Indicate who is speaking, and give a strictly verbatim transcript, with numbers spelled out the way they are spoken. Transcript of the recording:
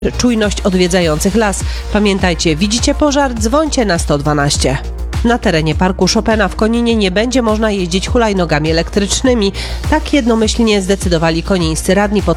Speaker 1: czujność odwiedzających las. Pamiętajcie, widzicie pożar? Dzwońcie na sto dwanaście. Na terenie Parku Chopina w Koninie nie będzie można jeździć hulajnogami elektrycznymi. Tak jednomyślnie zdecydowali konińscy radni podczas